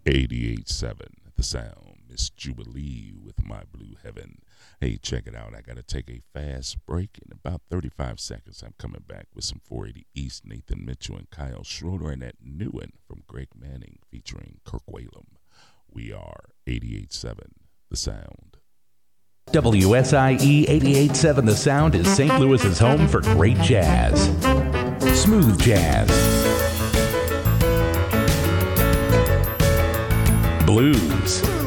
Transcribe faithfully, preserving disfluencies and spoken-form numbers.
eighty-eight point seven, The Sound, Miss Jubilee with My Blue Heaven. Hey, check it out. I got to take a fast break. In about thirty-five seconds, I'm coming back with some four eighty East, Nathan Mitchell and Kyle Schroeder, and that new one from Greg Manning featuring Kirk Whalum. We are eighty-eight point seven, The Sound. W S I E eighty-eight point seven The Sound is Saint Louis's home for great jazz. Smooth jazz. Blues.